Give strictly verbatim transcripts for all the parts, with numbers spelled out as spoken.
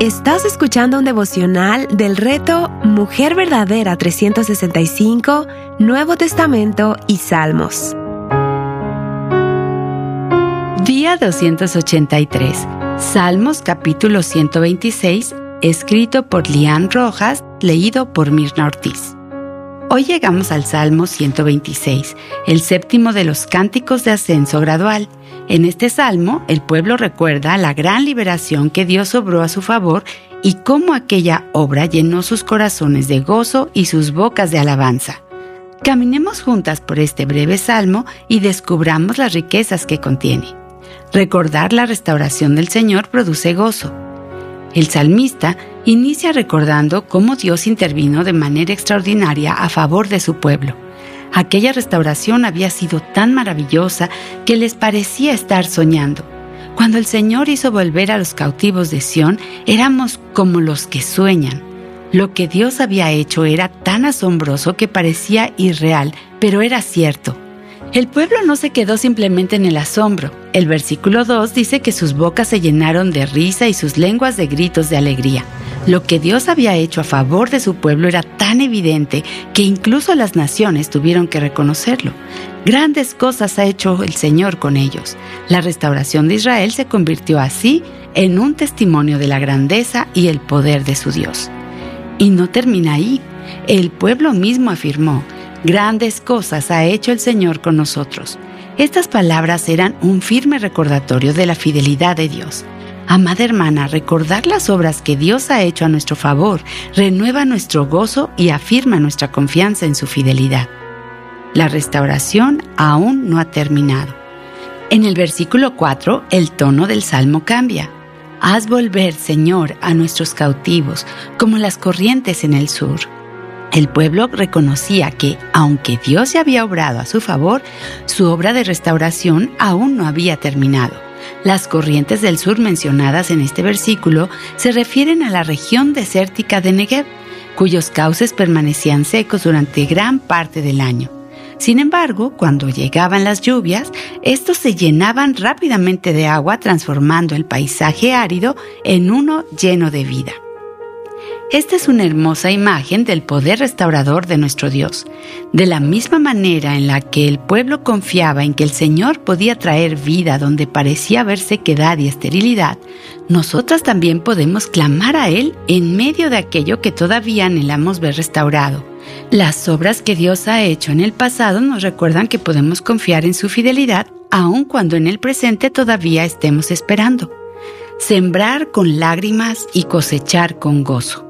Estás escuchando un devocional del reto Mujer Verdadera trescientos sesenta y cinco, Nuevo Testamento y Salmos. Día doscientos ochenta y tres. Salmos capítulo ciento veintiséis, escrito por Lian Rojas, leído por Mirna Ortiz. Hoy llegamos al Salmo ciento veintiséis, el séptimo de los cánticos de ascenso gradual. En este salmo, el pueblo recuerda la gran liberación que Dios obró a su favor y cómo aquella obra llenó sus corazones de gozo y sus bocas de alabanza. Caminemos juntas por este breve salmo y descubramos las riquezas que contiene. Recordar la restauración del Señor produce gozo. El salmista inicia recordando cómo Dios intervino de manera extraordinaria a favor de su pueblo. Aquella restauración había sido tan maravillosa que les parecía estar soñando. Cuando el Señor hizo volver a los cautivos de Sión, éramos como los que sueñan. Lo que Dios había hecho era tan asombroso que parecía irreal, pero era cierto. El pueblo no se quedó simplemente en el asombro. El versículo dos dice que sus bocas se llenaron de risa y sus lenguas de gritos de alegría. Lo que Dios había hecho a favor de su pueblo era tan evidente que incluso las naciones tuvieron que reconocerlo. Grandes cosas ha hecho el Señor con ellos. La restauración de Israel se convirtió así en un testimonio de la grandeza y el poder de su Dios. Y no termina ahí. El pueblo mismo afirmó: grandes cosas ha hecho el Señor con nosotros. Estas palabras eran un firme recordatorio de la fidelidad de Dios. Amada hermana, recordar las obras que Dios ha hecho a nuestro favor renueva nuestro gozo y afirma nuestra confianza en su fidelidad. La restauración aún no ha terminado. En el versículo cuatro, el tono del salmo cambia. Haz volver, Señor, a nuestros cautivos, como las corrientes en el sur. El pueblo reconocía que, aunque Dios ya había obrado a su favor, su obra de restauración aún no había terminado. Las corrientes del sur mencionadas en este versículo se refieren a la región desértica de Negev, cuyos cauces permanecían secos durante gran parte del año. Sin embargo, cuando llegaban las lluvias, estos se llenaban rápidamente de agua, transformando el paisaje árido en uno lleno de vida. Esta es una hermosa imagen del poder restaurador de nuestro Dios. De la misma manera en la que el pueblo confiaba en que el Señor podía traer vida donde parecía haber sequedad y esterilidad, nosotras también podemos clamar a Él en medio de aquello que todavía anhelamos ver restaurado. Las obras que Dios ha hecho en el pasado nos recuerdan que podemos confiar en su fidelidad, aun cuando en el presente todavía estemos esperando. Sembrar con lágrimas y cosechar con gozo.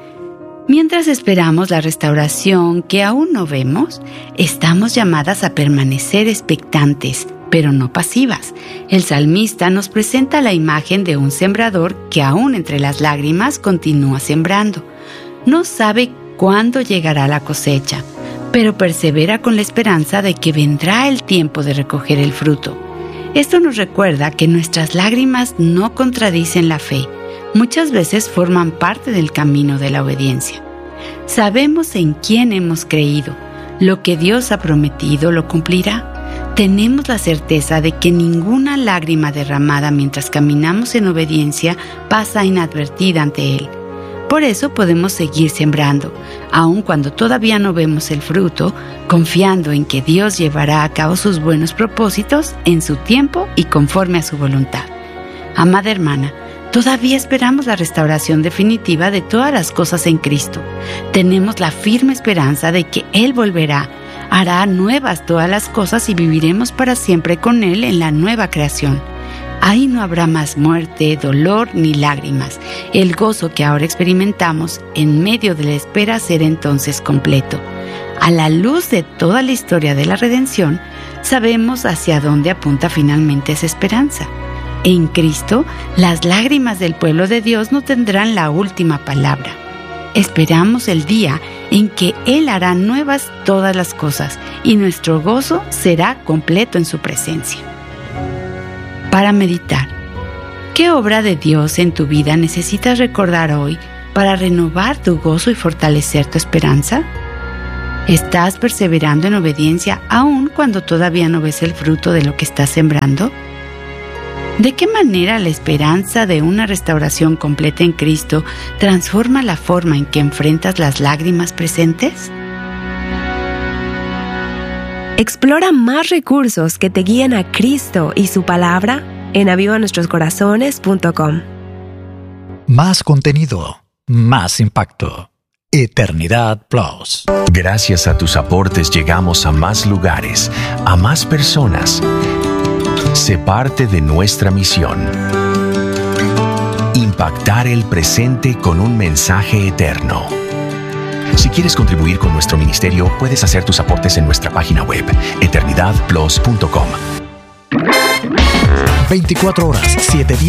Mientras esperamos la restauración que aún no vemos, estamos llamadas a permanecer expectantes, pero no pasivas. El salmista nos presenta la imagen de un sembrador que aún entre las lágrimas continúa sembrando. No sabe cuándo llegará la cosecha, pero persevera con la esperanza de que vendrá el tiempo de recoger el fruto. Esto nos recuerda que nuestras lágrimas no contradicen la fe. Muchas veces forman parte del camino de la obediencia. Sabemos en quién hemos creído. Lo que Dios ha prometido lo cumplirá. Tenemos la certeza de que ninguna lágrima derramada mientras caminamos en obediencia pasa inadvertida ante Él. Por eso podemos seguir sembrando, aun cuando todavía no vemos el fruto, confiando en que Dios llevará a cabo sus buenos propósitos en su tiempo y conforme a su voluntad. Amada hermana, todavía esperamos la restauración definitiva de todas las cosas en Cristo. Tenemos la firme esperanza de que Él volverá, hará nuevas todas las cosas y viviremos para siempre con Él en la nueva creación. Ahí no habrá más muerte, dolor ni lágrimas. El gozo que ahora experimentamos en medio de la espera será entonces completo. A la luz de toda la historia de la redención, sabemos hacia dónde apunta finalmente esa esperanza. En Cristo, las lágrimas del pueblo de Dios no tendrán la última palabra. Esperamos el día en que Él hará nuevas todas las cosas y nuestro gozo será completo en su presencia. Para meditar, ¿qué obra de Dios en tu vida necesitas recordar hoy para renovar tu gozo y fortalecer tu esperanza? ¿Estás perseverando en obediencia aun cuando todavía no ves el fruto de lo que estás sembrando? ¿De qué manera la esperanza de una restauración completa en Cristo transforma la forma en que enfrentas las lágrimas presentes? Explora más recursos que te guíen a Cristo y su palabra en aviva nuestros corazones punto com. Más contenido, más impacto. Eternidad Plus. Gracias a tus aportes llegamos a más lugares, a más personas. Sé parte de nuestra misión. Impactar el presente con un mensaje eterno. Si quieres contribuir con nuestro ministerio, puedes hacer tus aportes en nuestra página web, eternidad plus punto com. veinticuatro horas, siete días.